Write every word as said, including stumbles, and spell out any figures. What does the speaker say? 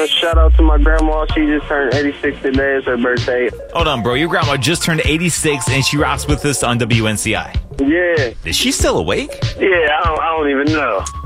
Uh, shout out to my grandma. She just turned eighty-six today. It's her birthday. Hold on, bro. Your grandma just turned eighty-six, and she rocks with us on W N C I. Yeah. Is she still awake? Yeah, I don't, I don't even know.